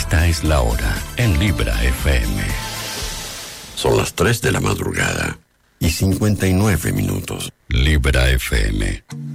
Esta es la hora en Libra FM. Son las 3 de la madrugada y 59 minutos. Libra FM.